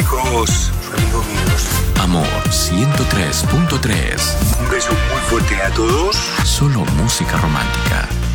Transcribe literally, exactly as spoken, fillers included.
chicos. Su amigo míos. Amor ciento tres punto tres. Un beso muy fuerte a todos. Solo música romántica.